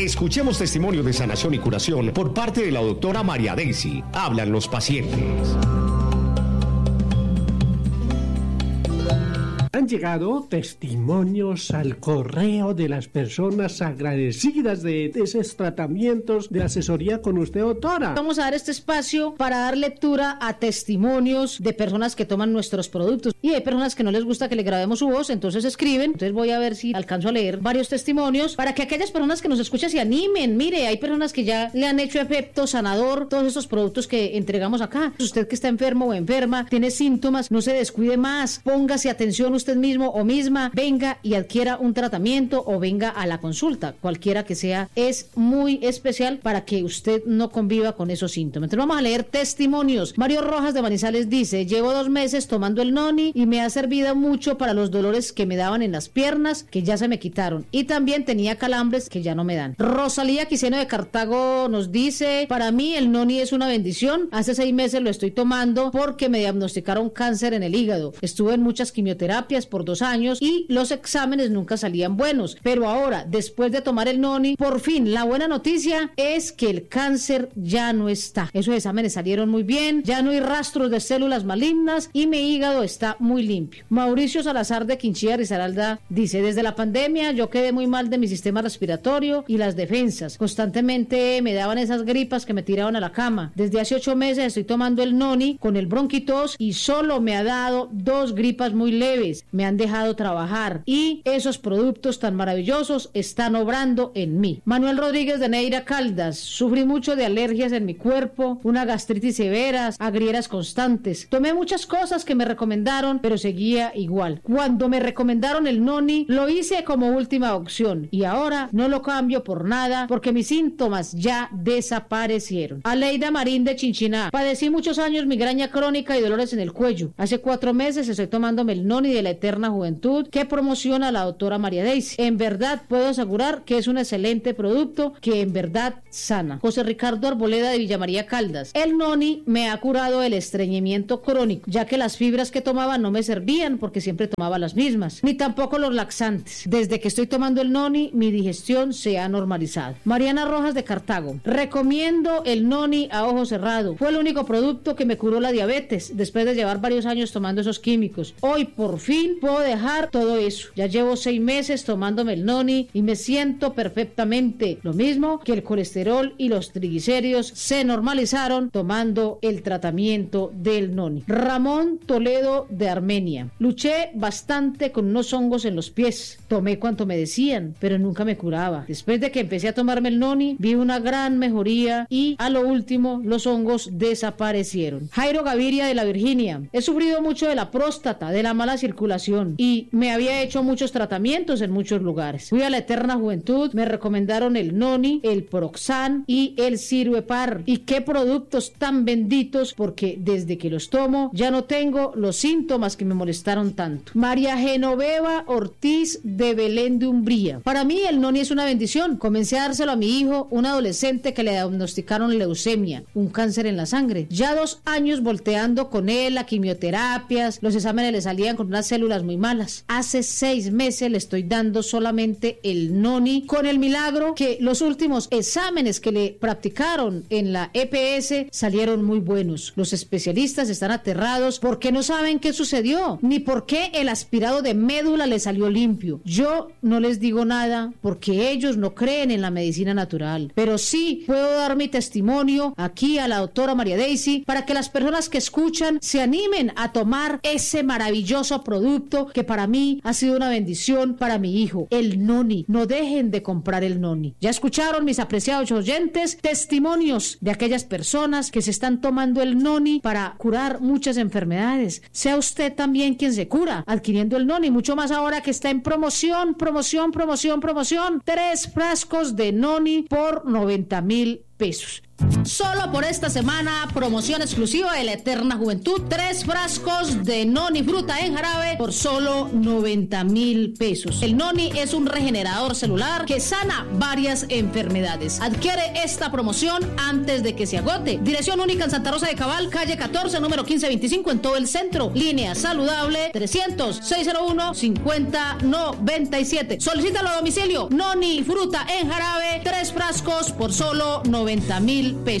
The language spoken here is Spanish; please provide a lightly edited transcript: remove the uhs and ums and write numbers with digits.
Escuchemos testimonio de sanación y curación por parte de la doctora María Daisy. Hablan los pacientes. Han llegado testimonios al correo de las personas agradecidas de esos tratamientos de asesoría con usted, doctora. Vamos a dar este espacio para dar lectura a testimonios de personas que toman nuestros productos. Y hay personas que no les gusta que le grabemos su voz, entonces escriben. Entonces voy a ver si alcanzo a leer varios testimonios para que aquellas personas que nos escuchan se animen. Mire, hay personas que ya le han hecho efecto sanador todos esos productos que entregamos acá. Usted que está enfermo o enferma, tiene síntomas, no se descuide más, póngase atención usted mismo o misma, venga y adquiera un tratamiento o venga a la consulta, cualquiera que sea, es muy especial para que usted no conviva con esos síntomas. Entonces vamos a leer testimonios. Mario Rojas de Manizales dice: llevo 2 meses tomando el noni y me ha servido mucho para los dolores que me daban en las piernas, que ya se me quitaron, y también tenía calambres que ya no me dan. Rosalía Quiseno de Cartago nos dice: para mí el noni es una bendición, hace 6 meses lo estoy tomando porque me diagnosticaron cáncer en el hígado, estuve en muchas quimioterapias por 2 años y los exámenes nunca salían buenos, pero ahora, después de tomar el noni, por fin la buena noticia es que el cáncer ya no está. Esos exámenes salieron muy bien, ya no hay rastros de células malignas y mi hígado está muy limpio. Mauricio Salazar de Quinchilla Risaralda dice: desde la pandemia yo quedé muy mal de mi sistema respiratorio y las defensas, constantemente me daban esas gripas que me tiraban a la cama. Desde hace 8 meses estoy tomando el noni con el bronquitos y solo me ha dado 2 gripas muy leves, me han dejado trabajar y esos productos tan maravillosos están obrando en mí. Manuel Rodríguez de Neira Caldas: sufrí mucho de alergias en mi cuerpo, una gastritis severa, agrieras constantes. Tomé muchas cosas que me recomendaron, pero seguía igual. Cuando me recomendaron el noni, lo hice como última opción y ahora no lo cambio por nada porque mis síntomas ya desaparecieron. Aleida Marín de Chinchiná: padecí muchos años migraña crónica y dolores en el cuello. Hace 4 meses estoy tomándome el noni de la Eterna Juventud que promociona la doctora María Daisy. En verdad puedo asegurar que es un excelente producto que en verdad sana. José Ricardo Arboleda de Villa María Caldas: el noni me ha curado el estreñimiento crónico, ya que las fibras que tomaba no me servían porque siempre tomaba las mismas, ni tampoco los laxantes. Desde que estoy tomando el noni, mi digestión se ha normalizado. Mariana Rojas de Cartago: recomiendo el noni a ojo cerrado. Fue el único producto que me curó la diabetes después de llevar varios años tomando esos químicos. Hoy por fin puedo dejar todo eso. Ya llevo 6 meses tomándome el noni y me siento perfectamente. Lo mismo que el colesterol y los triglicéridos se normalizaron tomando el tratamiento del noni. Ramón Toledo de Armenia: luché bastante con unos hongos en los pies. Tomé cuanto me decían, pero nunca me curaba. Después de que empecé a tomarme el noni, vi una gran mejoría y a lo último los hongos desaparecieron. Jairo Gaviria de la Virginia: he sufrido mucho de la próstata, de la mala circulación y me había hecho muchos tratamientos en muchos lugares. Fui a la Eterna Juventud, me recomendaron el noni, el Proxan y el Ciruepar. Y qué productos tan benditos, porque desde que los tomo ya no tengo los síntomas que me molestaron tanto. María Genoveva Ortiz de Belén de Umbría: para mí el noni es una bendición. Comencé a dárselo a mi hijo, un adolescente que le diagnosticaron leucemia, un cáncer en la sangre. Ya 2 años volteando con él a quimioterapias, los exámenes le salían con unas células muy malas. Hace 6 meses le estoy dando solamente el noni, con el milagro que los últimos exámenes que le practicaron en la EPS salieron muy buenos. Los especialistas están aterrados porque no saben qué sucedió, ni por qué el aspirado de médula le salió limpio. Yo no les digo nada porque ellos no creen en la medicina natural, pero sí puedo dar mi testimonio aquí a la doctora María Daisy para que las personas que escuchan se animen a tomar ese maravilloso producto que para mí ha sido una bendición para mi hijo, el noni. No dejen de comprar el noni. Ya escucharon, mis apreciados oyentes, testimonios de aquellas personas que se están tomando el noni para curar muchas enfermedades. Sea usted también quien se cura adquiriendo el noni, mucho más ahora que está en promoción. 3 frascos de noni por 90.000 pesos. Solo por esta semana, promoción exclusiva de la Eterna Juventud, 3 frascos de Noni fruta en jarabe por solo 90.000 pesos. El Noni es un regenerador celular que sana varias enfermedades. Adquiere esta promoción antes de que se agote. Dirección única en Santa Rosa de Cabal, calle 14, número 1525 en todo el centro. Línea saludable 300-601-5097. Solicítalo a domicilio. Noni fruta en jarabe, 3 frascos por solo 90.000 pesos.